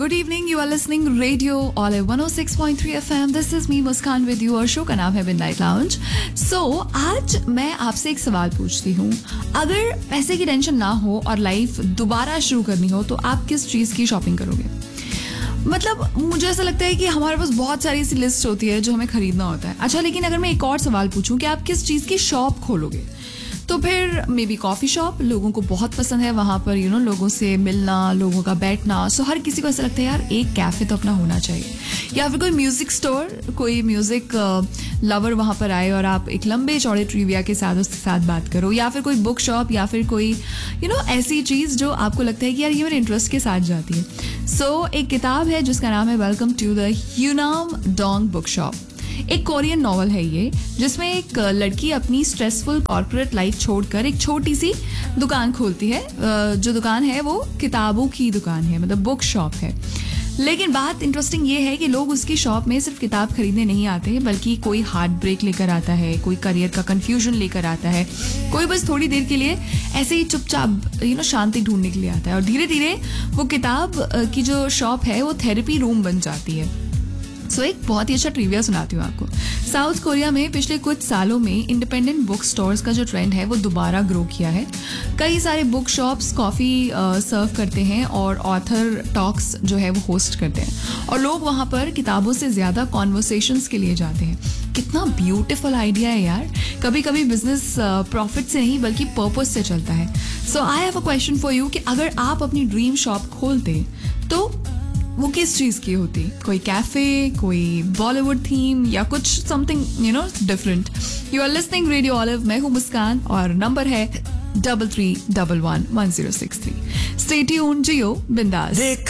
Good evening, you are listening Radio Olive 106.3 FM. This is me Muskan with you और show का नाम है Midnight Lounge. So, आज मैं आपसे एक सवाल पूछती हूँ. अगर पैसे की टेंशन ना हो और लाइफ दोबारा शुरू करनी हो तो आप किस चीज़ की शॉपिंग करोगे? मतलब मुझे ऐसा लगता है कि हमारे पास बहुत सारी ऐसी लिस्ट होती है जो हमें खरीदना होता है. अच्छा, लेकिन अगर मैं एक और सवाल पूछूं कि आप किस चीज़ की शॉप खोलोगे, तो फिर मे बी कॉफ़ी शॉप. लोगों को बहुत पसंद है वहाँ पर लोगों से मिलना, लोगों का बैठना. सो हर किसी को ऐसा लगता है यार एक कैफ़े तो अपना होना चाहिए. या फिर कोई म्यूज़िक स्टोर, कोई म्यूज़िक लवर वहाँ पर आए और आप एक लंबे चौड़े ट्रिविया के साथ उसके साथ बात करो. या फिर कोई बुक शॉप, या फिर कोई ऐसी चीज़ जो आपको लगता है कि यार ये मेरे इंटरेस्ट के साथ जाती है. सो एक किताब है जिसका नाम है welcome to the ह्यूनाम Dong book shop. एक कोरियन नॉवल है ये, जिसमें एक लड़की अपनी स्ट्रेसफुल कॉर्पोरेट लाइफ छोड़कर एक छोटी सी दुकान खोलती है. जो दुकान है वो किताबों की दुकान है, मतलब बुक शॉप है. लेकिन बात इंटरेस्टिंग ये है कि लोग उसकी शॉप में सिर्फ किताब खरीदने नहीं आते, बल्कि कोई हार्ट ब्रेक लेकर आता है, कोई करियर का कंफ्यूजन लेकर आता है, कोई बस थोड़ी देर के लिए ऐसे ही चुपचाप शांति ढूंढने के लिए आता है. और धीरे धीरे वो किताब की जो शॉप है वो थेरेपी रूम बन जाती है. सो एक बहुत ही अच्छा ट्रिविया सुनाती हूँ आपको. साउथ कोरिया में पिछले कुछ सालों में इंडिपेंडेंट बुक स्टोर्स का जो ट्रेंड है वो दोबारा ग्रो किया है. कई सारे बुक शॉप्स कॉफ़ी सर्व करते हैं और ऑथर टॉक्स जो है वो होस्ट करते हैं, और लोग वहाँ पर किताबों से ज़्यादा कॉन्वर्सेशंस के लिए जाते हैं. कितना ब्यूटिफुल आइडिया है यार. कभी कभी बिजनेस प्रॉफिट से नहीं बल्कि पर्पस से चलता है. सो I have a question for you कि अगर आप अपनी ड्रीम शॉप खोलते तो वो किस चीज़ की होती? कोई कैफे, कोई बॉलीवुड थीम, या कुछ something different. You are listening radio olive. मैं हूँ मुस्कान और नंबर है 33111063. स्टे ट्यून्ड, जियो बिंदास.